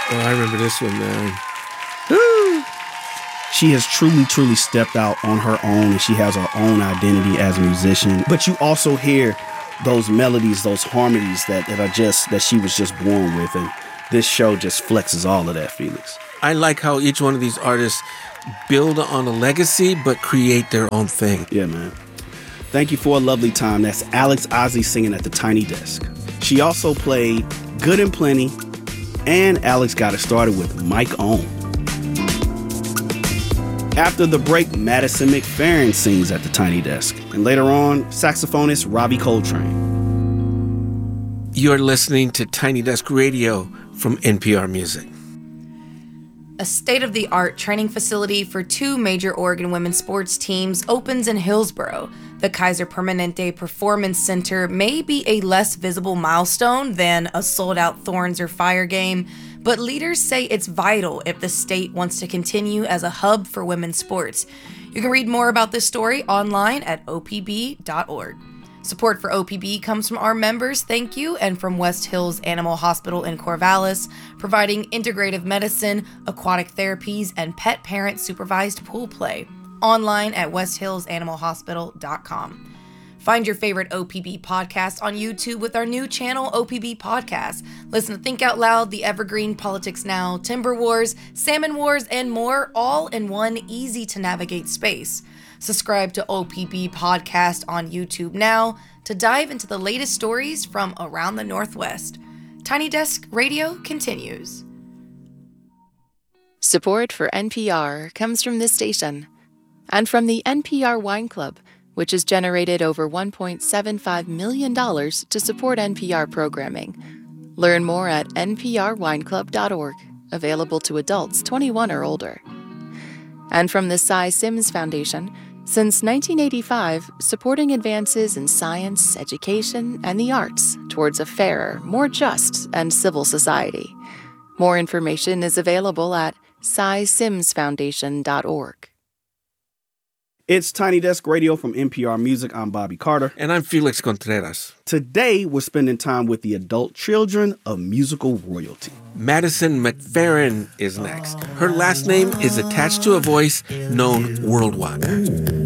Oh, I remember this one, man. She has truly stepped out on her own, and she has her own identity as a musician. But you also hear those melodies, those harmonies that she was just born with, and this show just flexes all of that, Felix. I like how each one of these artists build on a legacy, but create their own thing. Yeah, man. Thank you for a lovely time. That's Alex Ozzie singing at the Tiny Desk. She also played Good and Plenty, and Alex got it started with Mike Ohm. After the break, Madison McFerrin sings at the Tiny Desk. And later on, saxophonist Robbie Coltrane. You're listening to Tiny Desk Radio from NPR Music. A state-of-the-art training facility for two major Oregon women's sports teams opens in Hillsboro. The Kaiser Permanente Performance Center may be a less visible milestone than a sold-out Thorns or Fire game, but leaders say it's vital if the state wants to continue as a hub for women's sports. You can read more about this story online at opb.org. Support for OPB comes from our members, thank you, and from West Hills Animal Hospital in Corvallis, providing integrative medicine, aquatic therapies, and pet parent supervised pool play. Online at westhillsanimalhospital.com. Find your favorite OPB podcast on YouTube with our new channel, OPB Podcast. Listen to Think Out Loud, The Evergreen, Politics Now, Timber Wars, Salmon Wars, and more, all in one easy-to-navigate space. Subscribe to OPB Podcast on YouTube now to dive into the latest stories from around the Northwest. Tiny Desk Radio continues. Support for NPR comes from this station and from the NPR Wine Club, which has generated over $1.75 million to support NPR programming. Learn more at nprwineclub.org, available to adults 21 or older. And from the Cy Sims Foundation, since 1985, supporting advances in science, education, and the arts towards a fairer, more just, and civil society. More information is available at cysimsfoundation.org. It's Tiny Desk Radio from NPR Music. I'm Bobby Carter. And I'm Felix Contreras. Today, we're spending time with the adult children of musical royalty. Madison McFerrin is next. Her last name is attached to a voice known worldwide.